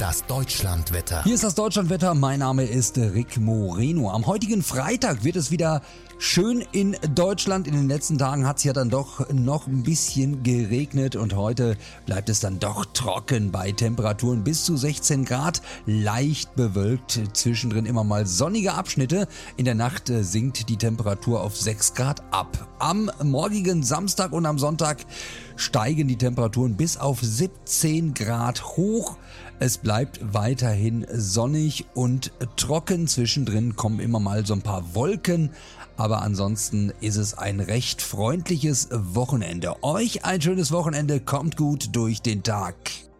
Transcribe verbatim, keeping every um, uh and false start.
das Deutschlandwetter. Hier ist das Deutschlandwetter, mein Name ist Rick Moreno. Am heutigen Freitag wird es wieder schön in Deutschland. In den letzten Tagen hat es ja dann doch noch ein bisschen geregnet und heute bleibt es dann doch trocken bei Temperaturen bis zu sechzehn Grad, leicht bewölkt, zwischendrin immer mal sonnige Abschnitte. In der Nacht sinkt die Temperatur auf sechs Grad ab. Am morgigen Samstag und am Sonntag steigen die Temperaturen bis auf siebzehn Grad hoch. Es bleibt weiterhin sonnig und trocken. Zwischendrin kommen immer mal so ein paar Wolken. Aber ansonsten ist es ein recht freundliches Wochenende. Euch ein schönes Wochenende. Kommt gut durch den Tag.